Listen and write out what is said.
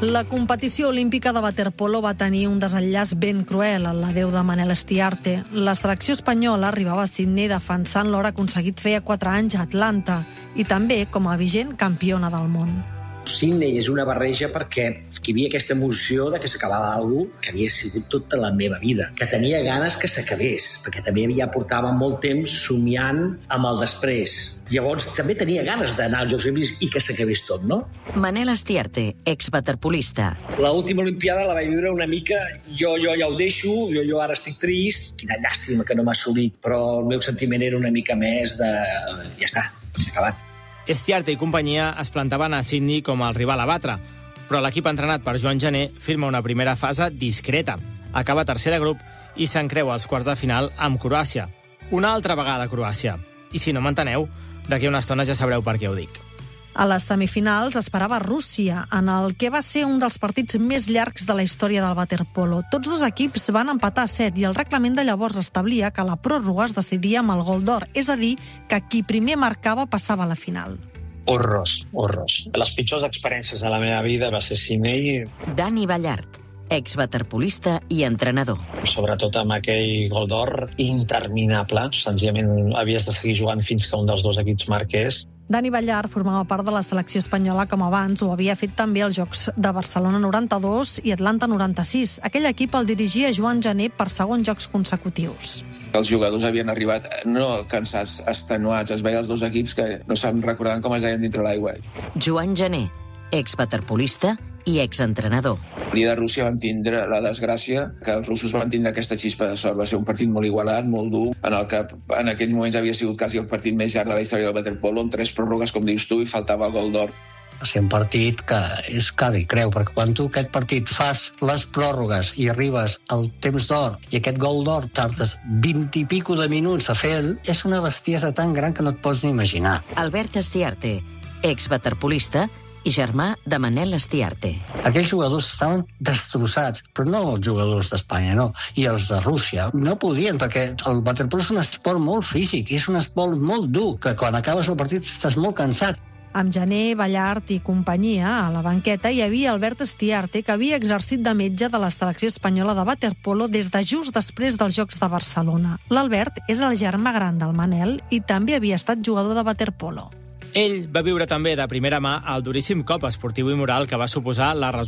La competició olímpica de waterpolo va tenir un desenllaç ben cruel, l'adeu de Manel Estiarte. La selecció espanyola arribava a Sydney defensant l'or aconseguit feia 4 anys a Atlanta i també com a vigent campiona del món. Sydney és una barreja perquè hi havia aquesta emoció de que s'acabava alguna cosa que havia sigut tota la meva vida, que tenia ganes que s'acabés, perquè també ja portava molt temps somiant amb el després. Llavors també tenia ganes d'anar als Jocs Olímpics i que s'acabés tot, no? Manel Estiarte, ex-waterpolista. L'última Olimpiada la vaig viure una mica, jo ja ho deixo, jo ara estic trist, quina llàstima que no m'ha assolit, però el meu sentiment era una mica més de... ja està, s'ha acabat. Estiarte i companyia es plantaven a Sydney com el rival a batre, però l'equip entrenat per Joan Gené firma una primera fase discreta. Acaba tercer de grup i s'encreu als quarts de final amb Croàcia. Una altra vegada Croàcia. I si no m'enteneu, d'aquí una estona ja sabreu per què ho dic. A les semifinals esperava Rússia, en el que va ser un dels partits més llargs de la història del waterpolo. Tots dos equips van empatar a 7 i el reglament de llavors establia que la pròrroga es decidia amb el gol d'or, és a dir, que qui primer marcava passava a la final. Horrors. Les pitjors experiències de la meva vida va ser Sydney. Dani Ballart, ex-waterpolista i entrenador. Sobretot amb aquell gol d'or interminable. Senzillament havies de seguir jugant fins que un dels dos equips marqués. Dani Ballart formava part de la selecció espanyola com abans ho havia fet també als Jocs de Barcelona 92 i Atlanta 96. Aquell equip el dirigia Joan Gené per segons jocs consecutius. Els jugadors havien arribat no cansats, extenuats. Es veia els dos equips que no se'n recordaven com es deien dintre l'aigua. Joan Gené, ex-waterpolista i exentrenador. El dia de Rússia vam tindre la desgràcia que els russos van tindre aquesta xispa de sort. Va ser un partit molt igualat, molt dur, en el que en aquells moments havia sigut quasi el partit més llarg de la història del waterpolo, amb 3 pròrrogues, com dius tu, i faltava el gol d'or. Va ser un partit que és cara i creu, perquè quan tu aquest partit fas les pròrrogues i arribes al temps d'or i aquest gol d'or tardes 20 i pico de minuts a fer-lo, és una bestiesa tan gran que no et pots ni imaginar. Albert Estiarte, ex-waterpolista i germà de Manel Estiarte. Aquells jugadors estaven destrossats, però no els jugadors d'Espanya, no. I els de Rússia no podien, perquè el waterpolo és un esport molt físic, és un esport molt dur, que quan acabes el partit estàs molt cansat. Amb Gené, Ballart i companyia, a la banqueta hi havia Albert Estiarte, que havia exercit de metge de la selecció espanyola de waterpolo des de just després dels Jocs de Barcelona. L'Albert és el germà gran del Manel i també havia estat jugador de waterpolo. Ell va viure també de primera mà el duríssim cop esportiu i moral que va suposar la resolució